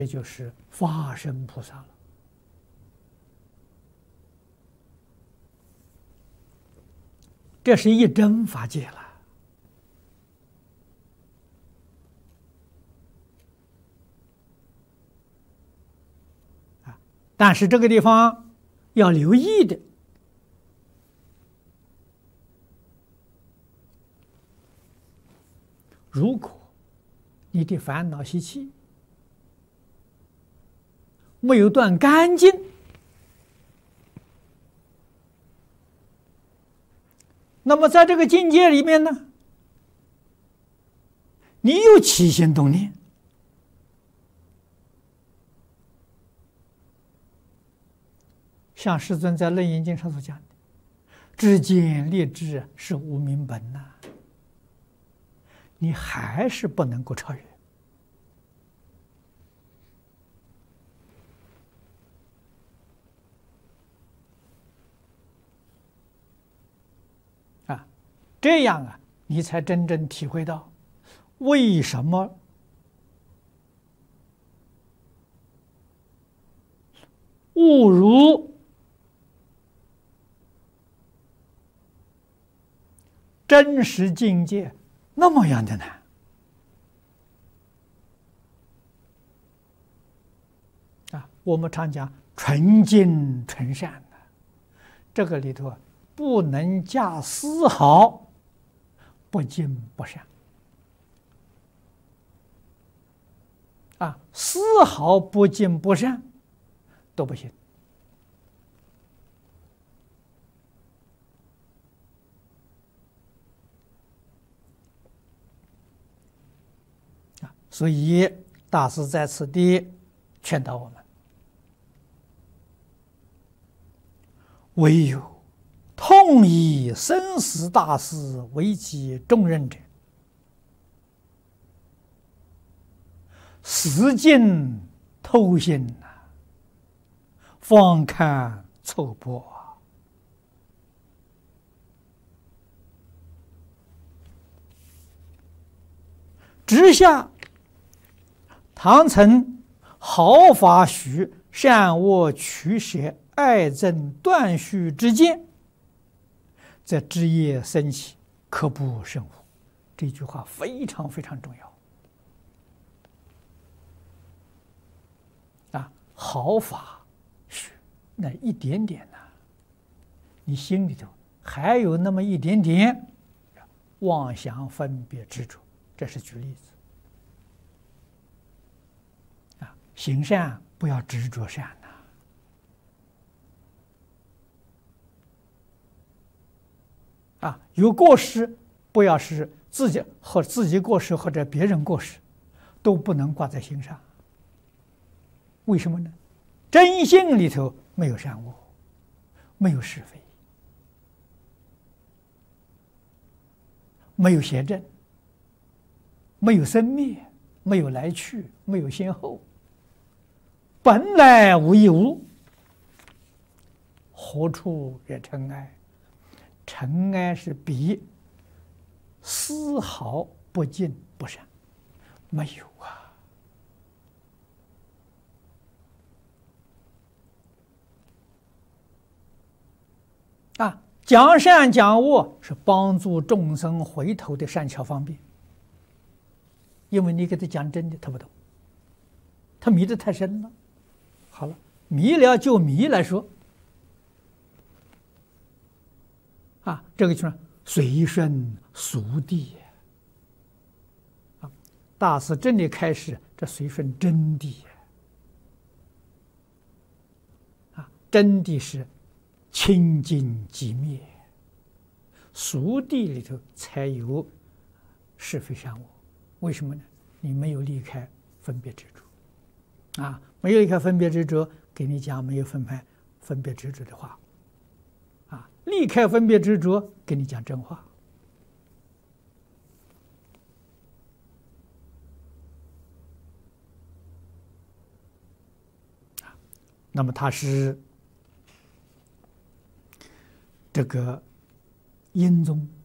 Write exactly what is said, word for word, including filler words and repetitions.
也就是法身菩萨了。这是一真法界了。啊，但是这个地方要留意的，如果你的烦恼习气没有断干净，那么在这个境界里面呢，你又起心动念，像世尊在《楞严经》上所讲的，知见立志是无明本呐、啊，你还是不能够超越。啊，这样啊，你才真正体会到为什么误入真实境界那么样的难。啊，我们常讲纯净纯善的，这个里头不能加丝毫不净不善。啊，丝毫不净不善都不行。啊，所以大师在此地劝导我们：唯有痛以生死大事为其重任者，实尽透心呐，方堪凑薄。直下唐曾毫发许善恶取舍爱憎断续之见，则枝叶生起，可不胜乎？这句话非常非常重要。啊，毫发许那一点点呐、啊，你心里头还有那么一点点妄想分别执着。这是举例子啊，行善不要执着善呐、啊，啊，有过失不要是自己或自己过失或者别人过失，都不能挂在心上。为什么呢？真心里头没有善恶，没有是非，没有邪正。没有生灭，没有来去，没有先后，本来无一物，何处惹尘埃？尘埃是比丝毫不净不善，没有啊！啊，讲善讲恶是帮助众生回头的善巧方便。因为你给他讲真的，他不懂，他迷得太深了。好了，迷了就迷来说，啊，这个就是随顺俗谛啊。大师真的开始这随顺真谛啊，真谛是清净寂灭，俗谛里头才有是非善恶。为什么呢？你没有离开分别执着，啊，没有离开分别执着，给你讲没有分开分别执着的话，啊，离开分别执着，给你讲真话。啊，那么他是这个因宗